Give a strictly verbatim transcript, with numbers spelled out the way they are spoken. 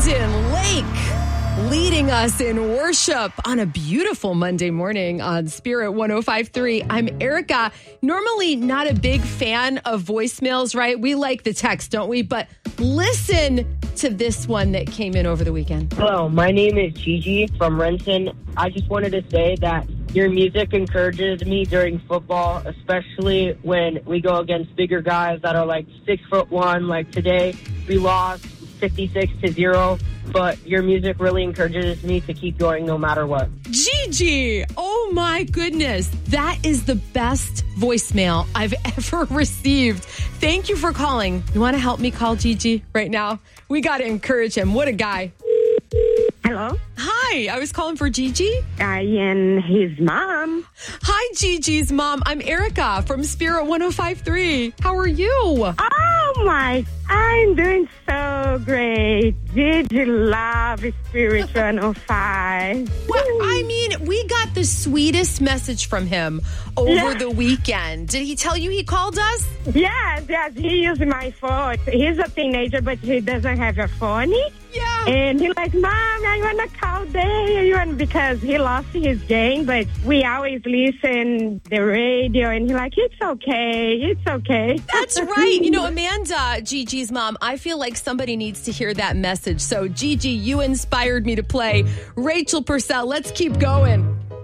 Brandon Lake leading us in worship on a beautiful Monday morning on Spirit one oh five point three. I'm Erica. Normally not a big fan of voicemails, right? We like the text, don't we? But listen to this one that came in over the weekend. Hello, my name is Gigi from Renton. I just wanted to say that your music encourages me during football, especially when we go against bigger guys that are like six foot one. Like today, we lost fifty-six to zero, but your music really encourages me to keep going no matter what. Gigi, oh my goodness. That is the best voicemail I've ever received. Thank you for calling. You want to help me call Gigi right now? We got to encourage him. What a guy. Hello? Hi, I was calling for Gigi. I am his mom. Hi, Gigi's mom. I'm Erica from Spirit one oh five point three. How are you? Oh, my. I'm doing so great. Did you love Spirit one oh five? Well, I mean, we got the sweetest message from him over Yeah. the weekend. Did he tell you he called us? Yes, yes. He used my phone. He's a teenager, but he doesn't have a phone. Yeah. And he's like, Mom, I want to call Day. You want because he lost his game, but we always listen the radio, and he's like, it's okay, it's okay. That's right. You know, Amanda, Gigi's mom, I feel like somebody needs to hear that message. So, Gigi, you inspired me to play. Rachel Purcell, let's keep going.